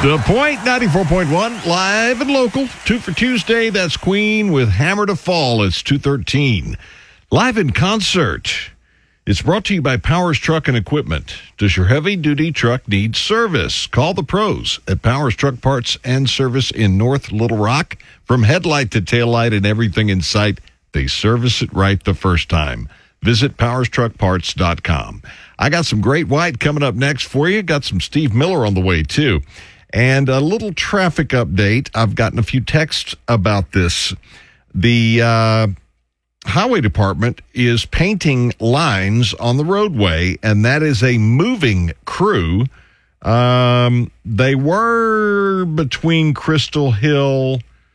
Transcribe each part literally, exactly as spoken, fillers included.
The Point, ninety-four point one, live and local. Two for Tuesday, that's Queen with Hammer to Fall. It's two thirteen. Live in concert. It's brought to you by Powers Truck and Equipment. Does your heavy-duty truck need service? Call the pros at Powers Truck Parts and Service in North Little Rock. From headlight to taillight and everything in sight, they service it right the first time. Visit powers truck parts dot com. I got some Great White coming up next for you. Got some Steve Miller on the way, too. And a little traffic update. I've gotten a few texts about this. The uh, Highway Department is painting lines on the roadway, and that is a moving crew. Um, they were between Crystal Hill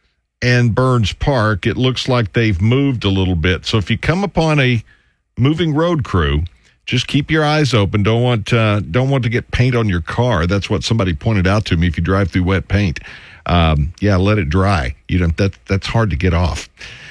and Burns Park. It looks like they've moved a little bit. So if you come upon a moving road crew, just keep your eyes open. Don't want uh, don't want to get paint on your car. That's what somebody pointed out to me. If you drive through wet paint, um, yeah, let it dry. You know that that's hard to get off.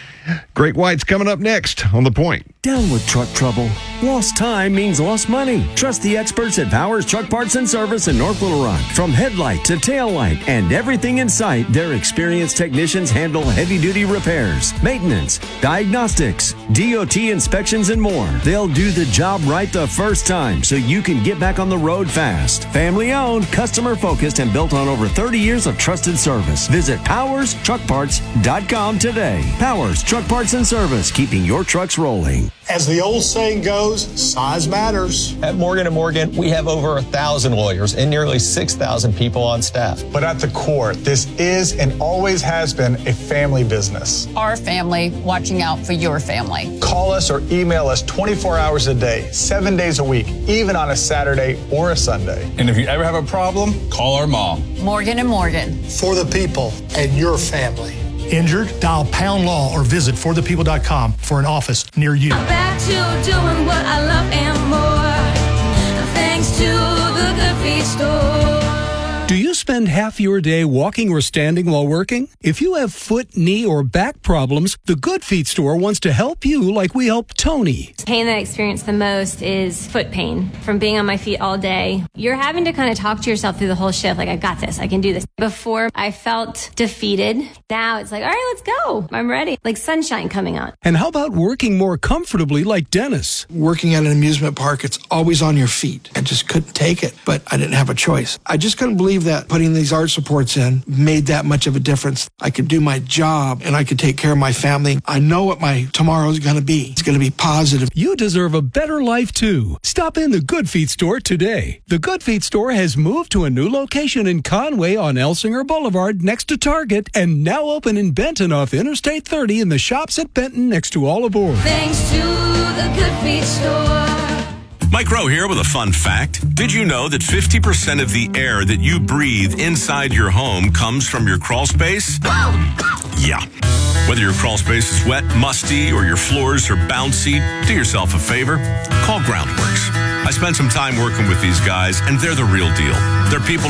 Great White's coming up next on The Point. Down with truck trouble. Lost time means lost money. Trust the experts at Powers Truck Parts and Service in North Little Rock. From headlight to taillight and everything in sight, their experienced technicians handle heavy-duty repairs, maintenance, diagnostics, D O T inspections, and more. They'll do the job right the first time so you can get back on the road fast. Family-owned, customer-focused, and built on over thirty years of trusted service. Visit powers truck parts dot com today. Powers Truck Parts and Service, keeping your trucks rolling. As the old saying goes, size matters. At Morgan and Morgan, we have over a thousand lawyers and nearly six thousand people on staff. But at the core, this is and always has been a family business. Our family watching out for your family. Call us or email us twenty-four hours a day, seven days a week, even on a Saturday or a Sunday. And if you ever have a problem, call our mom. Morgan and Morgan. For the people and your family. Injured? Dial Pound Law or visit for the people dot com for an office near you. I'm back to doing what I love and more, thanks to the Good Feet Store. Do you spend half your day walking or standing while working? If you have foot, knee, or back problems, the Good Feet Store wants to help you like we helped Tony. The pain that I experience the most is foot pain from being on my feet all day. You're having to kind of talk to yourself through the whole shift, like, I got this, I can do this. Before, I felt defeated. Now it's like, all right, let's go. I'm ready. Like sunshine coming on. And how about working more comfortably like Dennis? Working at an amusement park, it's always on your feet. I just couldn't take it, but I didn't have a choice. I just couldn't believe that putting these arch supports in made that much of a difference. I could do my job and I could take care of my family. I know what my tomorrow is going to be. It's going to be positive. You deserve a better life too. Stop in the Good Feet Store today. The Good Feet Store has moved to a new location in Conway on Elsinger Boulevard next to Target and now open in Benton off Interstate thirty in the shops at Benton next to All Aboard. Thanks to the Good Feet Store. Mike Rowe here with a fun fact. Did you know that fifty percent of the air that you breathe inside your home comes from your crawl space? Yeah. Whether your crawl space is wet, musty, or your floors are bouncy, do yourself a favor. Call Groundworks. I spent some time working with these guys, and they're the real deal. They're people